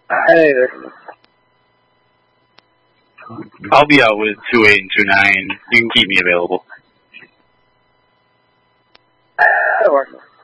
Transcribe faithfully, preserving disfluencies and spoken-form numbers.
Hey, I'll be out with two eight and two nine. You can keep me available. that works.